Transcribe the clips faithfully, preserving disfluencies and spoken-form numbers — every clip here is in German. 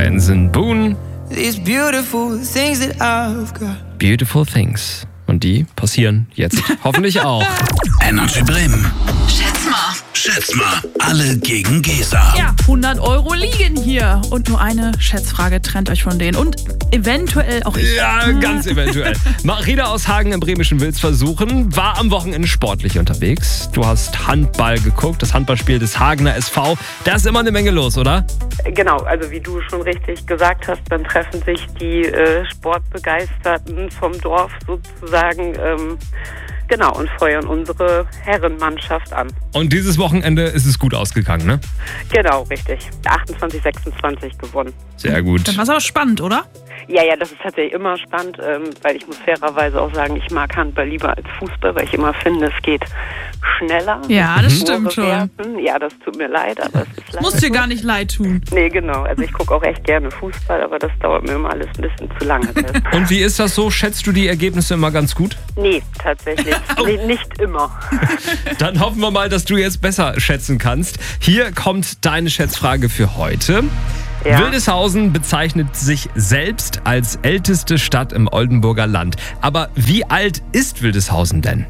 Benson Boone. These beautiful things that I've got. Beautiful Things. Und die passieren jetzt hoffentlich auch. Energy Bremen. Schätz mal. Schätz mal. Alle gegen Gesa. Ja, hundert Euro liegen hier. Und nur eine Schätzfrage trennt euch von denen. Und eventuell auch ich. Ja, ganz eventuell. Marina aus Hagen im Bremischen will's versuchen. War am Wochenende sportlich unterwegs. Du hast Handball geguckt, das Handballspiel des Hagener S V. Da ist immer eine Menge los, oder? Genau, also wie du schon richtig gesagt hast, dann treffen sich die äh, Sportbegeisterten vom Dorf sozusagen ähm, genau und feuern unsere Herrenmannschaft an. Und dieses Wochenende ist es gut ausgegangen, ne? Genau, richtig. achtundzwanzig sechsundzwanzig gewonnen. Sehr gut. Dann war es aber spannend, oder? Ja, ja, das ist tatsächlich immer spannend, ähm, weil ich muss fairerweise auch sagen, ich mag Handball lieber als Fußball, weil ich immer finde, es geht schneller. Ja, das Mhm. stimmt schon. Werfen. Ja, das tut mir leid, aber es ist leider Muss dir so. gar nicht leid tun. Nee, genau. Also ich gucke auch echt gerne Fußball, aber das dauert mir immer alles ein bisschen zu lange. Und wie ist das so? Schätzt du die Ergebnisse immer ganz gut? Nee, tatsächlich. Nee, nicht immer. Dann hoffen wir mal, dass du jetzt besser schätzen kannst. Hier kommt deine Schätzfrage für heute. Ja. Wildeshausen bezeichnet sich selbst als älteste Stadt im Oldenburger Land. Aber wie alt ist Wildeshausen denn?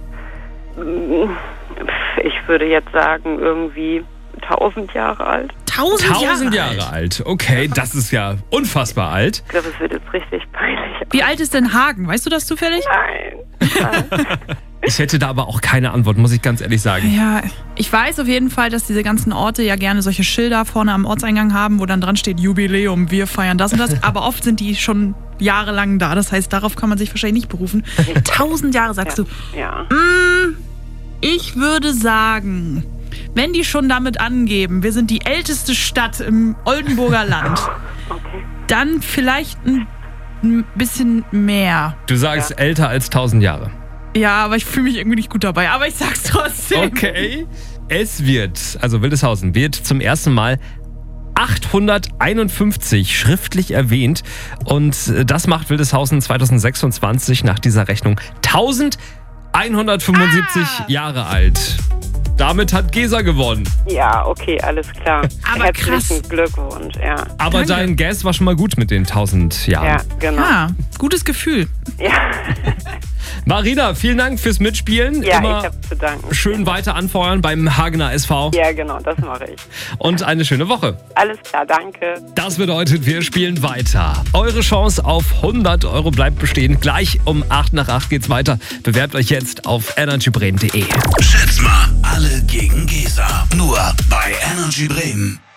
Ich würde jetzt sagen, irgendwie tausend Jahre alt. Tausend, Tausend Jahre, Jahre alt. alt. Okay, das ist ja unfassbar alt. Ich glaube, es wird jetzt richtig peinlich. Wie alt ist denn Hagen? Weißt du das zufällig? Nein. Ich hätte da aber auch keine Antwort, muss ich ganz ehrlich sagen. Ja, ich weiß auf jeden Fall, dass diese ganzen Orte ja gerne solche Schilder vorne am Ortseingang haben, wo dann dran steht Jubiläum, wir feiern das und das. Aber oft sind die schon jahrelang da. Das heißt, darauf kann man sich wahrscheinlich nicht berufen. Tausend Jahre, sagst Ja. du. Ja. Mm, ich würde sagen, wenn die schon damit angeben, wir sind die älteste Stadt im Oldenburger Land, Okay. dann vielleicht ein, ein bisschen mehr. Du sagst älter als tausend Jahre. Ja, aber ich fühle mich irgendwie nicht gut dabei. Aber ich sag's trotzdem. Okay. Es wird, also Wildeshausen wird zum ersten Mal achthunderteinundfünfzig schriftlich erwähnt. Und das macht Wildeshausen zwanzig sechsundzwanzig nach dieser Rechnung elfhundertfünfundsiebzig Ah. Jahre alt. Damit hat Gesa gewonnen. Ja, okay, alles klar. Aber Herzlichen krass. Glückwunsch, ja. Aber Danke. dein Guess war schon mal gut mit den tausend Jahren. Ja, genau. Ja, gutes Gefühl. Ja, Marina, vielen Dank fürs Mitspielen. ja Immer ich habe zu danken. schön weiter anfeuern beim Hagener S V. Ja, genau, das mache ich. Und eine schöne Woche. Alles klar, danke. Das bedeutet, wir spielen weiter. Eure Chance auf hundert Euro bleibt bestehen. Gleich um acht nach acht geht's weiter. Bewerbt euch jetzt auf energy bremen punkt de. Schätz mal. Alle gegen Gesa. Nur bei Energy Bremen.